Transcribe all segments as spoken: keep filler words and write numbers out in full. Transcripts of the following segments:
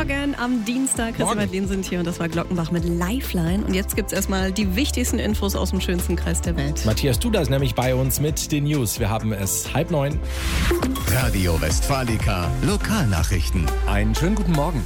Morgen am Dienstag. Chris und Madeline sind hier und das war Glockenbach mit Lifeline. Und jetzt gibt es erstmal die wichtigsten Infos aus dem schönsten Kreis der Welt. Matthias Duda ist nämlich bei uns mit den News. Wir haben es halb neun. Radio Westfalica, Lokalnachrichten. Einen schönen guten Morgen.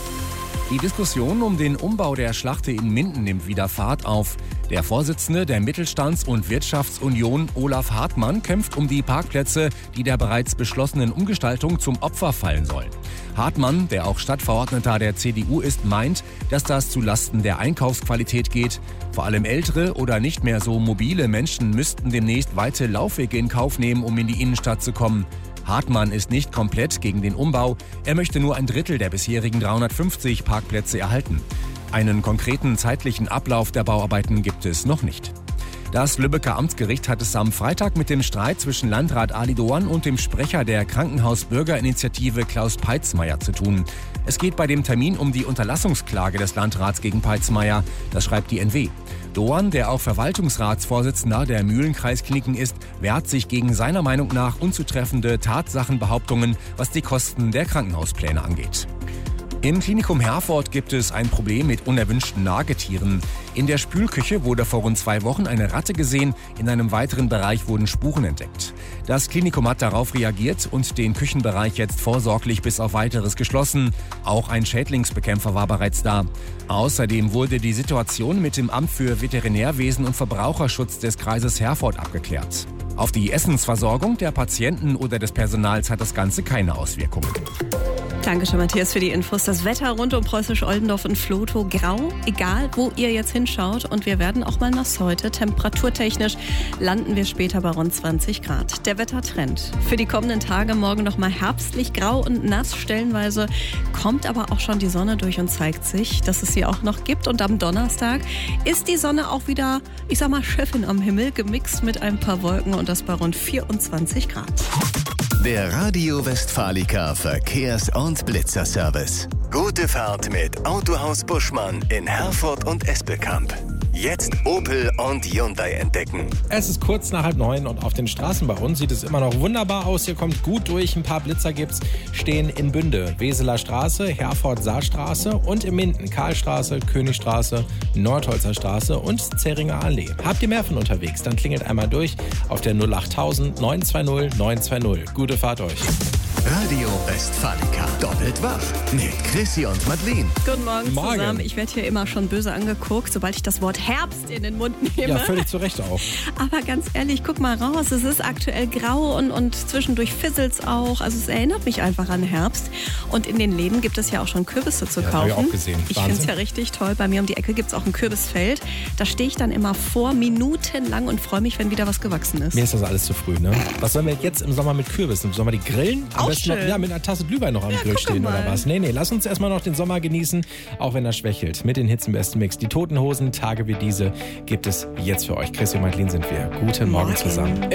Die Diskussion um den Umbau der Schlachte in Minden nimmt wieder Fahrt auf. Der Vorsitzende der Mittelstands- und Wirtschaftsunion, Olaf Hartmann, kämpft um die Parkplätze, die der bereits beschlossenen Umgestaltung zum Opfer fallen sollen. Hartmann, der auch Stadtverordneter der C D U ist, meint, dass das zulasten der Einkaufsqualität geht. Vor allem ältere oder nicht mehr so mobile Menschen müssten demnächst weite Laufwege in Kauf nehmen, um in die Innenstadt zu kommen. Hartmann ist nicht komplett gegen den Umbau. Er möchte nur ein Drittel der bisherigen dreihundertfünfzig Parkplätze erhalten. Einen konkreten zeitlichen Ablauf der Bauarbeiten gibt es noch nicht. Das Lübecker Amtsgericht hat es am Freitag mit dem Streit zwischen Landrat Ali Doan und dem Sprecher der Krankenhausbürgerinitiative Klaus Peitzmeier zu tun. Es geht bei dem Termin um die Unterlassungsklage des Landrats gegen Peitzmeier. Das schreibt die N W. Doan, der auch Verwaltungsratsvorsitzender der Mühlenkreiskliniken ist, wehrt sich gegen seiner Meinung nach unzutreffende Tatsachenbehauptungen, was die Kosten der Krankenhauspläne angeht. Im Klinikum Herford gibt es ein Problem mit unerwünschten Nagetieren. In der Spülküche wurde vor rund zwei Wochen eine Ratte gesehen, in einem weiteren Bereich wurden Spuren entdeckt. Das Klinikum hat darauf reagiert und den Küchenbereich jetzt vorsorglich bis auf Weiteres geschlossen. Auch ein Schädlingsbekämpfer war bereits da. Außerdem wurde die Situation mit dem Amt für Veterinärwesen und Verbraucherschutz des Kreises Herford abgeklärt. Auf die Essensversorgung der Patienten oder des Personals hat das Ganze keine Auswirkungen. Dankeschön, Matthias, für die Infos. Das Wetter rund um Preußisch-Oldendorf und Vlotho grau, egal wo ihr jetzt hinschaut. Und wir werden auch mal nass heute. Temperaturtechnisch landen wir später bei rund zwanzig Grad. Der Wettertrend für die kommenden Tage morgen noch mal herbstlich grau und nass. Stellenweise kommt aber auch schon die Sonne durch und zeigt sich, dass es sie auch noch gibt. Und am Donnerstag ist die Sonne auch wieder, ich sag mal, Chefin am Himmel, gemixt mit ein paar Wolken und das bei rund vierundzwanzig Grad. Der Radio Westfalica Verkehrs- und Blitzerservice. Gute Fahrt mit Autohaus Buschmann in Herford und Espelkamp. Jetzt Opel und Hyundai entdecken. Es ist kurz nach halb neun und auf den Straßen bei uns sieht es immer noch wunderbar aus. Hier kommt gut durch. Ein paar Blitzer gibt's. Stehen in Bünde, Weseler Straße, Herford-Saarstraße und in Minden, Karlstraße, Königstraße, Nordholzer Straße und Zähringer Allee. Habt ihr mehr von unterwegs? Dann klingelt einmal durch auf der null acht null null neun zwei null neun zwei null. Gute Fahrt euch. Radio Westfalica. Doppelt wach mit Chrissy und Madeline. Guten Morgen, Morgen zusammen. Ich werde hier immer schon böse angeguckt, sobald ich das Wort Herbst in den Mund nehme. Ja, völlig zu Recht auch. Aber ganz ehrlich, guck mal raus. Es ist aktuell grau und, und zwischendurch fisselt's auch. Also es erinnert mich einfach an Herbst. Und in den Läden gibt es ja auch schon Kürbisse zu Ja, kaufen. hab ich auch gesehen. Ich Wahnsinn. finde es ja richtig toll. Bei mir um die Ecke gibt es auch ein Kürbisfeld. Da stehe ich dann immer vor, minutenlang und freue mich, wenn wieder was gewachsen ist. Mir ist das alles zu früh, ne? Was sollen wir jetzt im Sommer mit Kürbissen? Sollen wir die grillen? Am Auch besten noch, schön. ja, mit einer Tasse Glühwein noch am Ja, Grill guck stehen mal. oder was? Nee, nee, lass uns erstmal noch den Sommer genießen, auch wenn er schwächelt. Mit den Hits im besten Mix. Die Toten Hosen, Tage wie diese gibt es jetzt für euch. Chrissy und Madeline sind wir. Guten Morgen Morgen. zusammen.